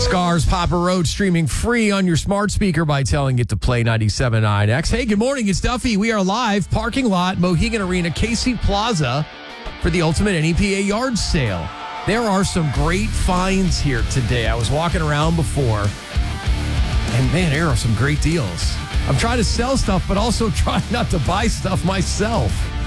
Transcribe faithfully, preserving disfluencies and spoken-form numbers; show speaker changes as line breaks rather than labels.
Scars Papa Road streaming free on your smart speaker by telling it to play ninety-seven point nine X. Hey, good morning. It's Duffy. We are live, parking lot, Mohegan Arena, Casey Plaza for the Ultimate N E P A yard sale. There are some great finds here today. I was walking around before, and man, there are some great deals. I'm trying to sell stuff, but also trying not to buy stuff myself.